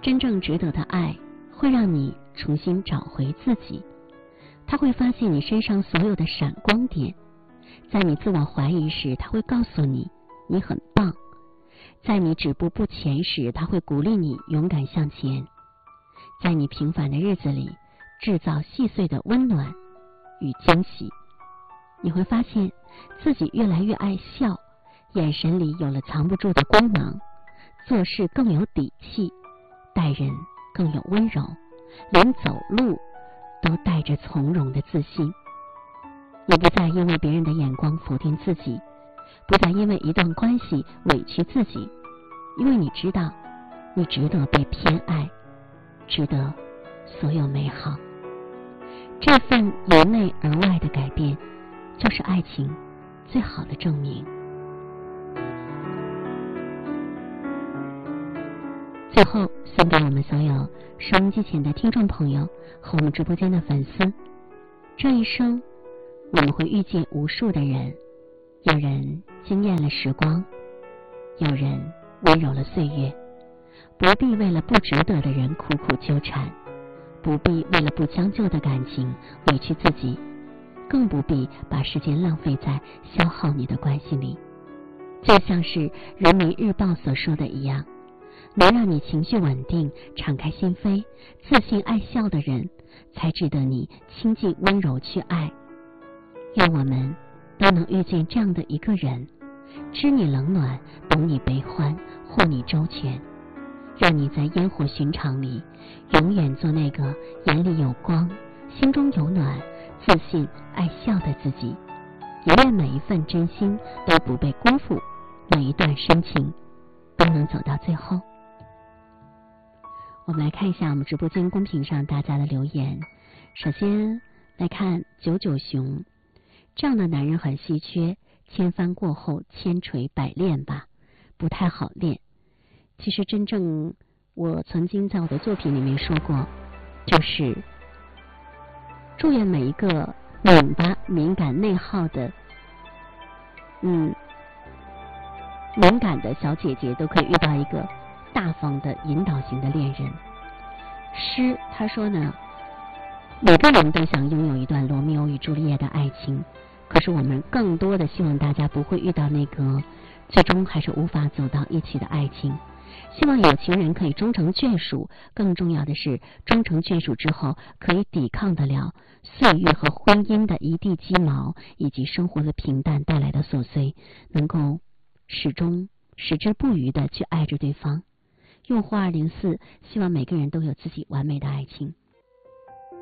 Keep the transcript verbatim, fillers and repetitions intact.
真正值得的爱会让你重新找回自己，他会发现你身上所有的闪光点，在你自我怀疑时，他会告诉你你很棒，在你止步不前时，他会鼓励你勇敢向前，在你平凡的日子里制造细碎的温暖与惊喜。你会发现自己越来越爱笑，眼神里有了藏不住的光芒，做事更有底气，待人更有温柔，连走路都带着从容的自信。你不再因为别人的眼光否定自己，不再因为一段关系委屈自己，因为你知道你值得被偏爱，值得所有美好。这份由内而外的改变，就是爱情最好的证明。最后送给我们所有收音机前的听众朋友和我们直播间的粉丝，这一生我们会遇见无数的人，有人惊艳了时光，有人温柔了岁月，不必为了不值得的人苦苦纠缠，不必为了不将就的感情委屈自己，更不必把时间浪费在消耗你的关系里。就像是人民日报所说的一样，能让你情绪稳定，敞开心扉，自信爱笑的人，才值得你亲近温柔去爱。愿我们都能遇见这样的一个人，知你冷暖，懂你悲欢，护你周全，让你在烟火寻常里永远做那个眼里有光，心中有暖，自信爱笑的自己。也愿每一份真心都不被辜负，每一段深情都能走到最后。我们来看一下我们直播间公屏上大家的留言。首先来看九九熊，这样的男人很稀缺，千帆过后千锤百炼吧，不太好练。其实真正我曾经在我的作品里面说过，就是祝愿每一个拧巴敏感内耗的嗯敏感的小姐姐都可以遇到一个大方的引导型的恋人。诗他说呢，每个人都想拥有一段罗密欧与朱丽叶的爱情，可是我们更多的希望大家不会遇到那个最终还是无法走到一起的爱情。希望有情人可以终成眷属，更重要的是终成眷属之后可以抵抗得了岁月和婚姻的一地鸡毛，以及生活的平淡带来的琐碎，能够始终矢志不渝地去爱着对方。用户二零四希望每个人都有自己完美的爱情。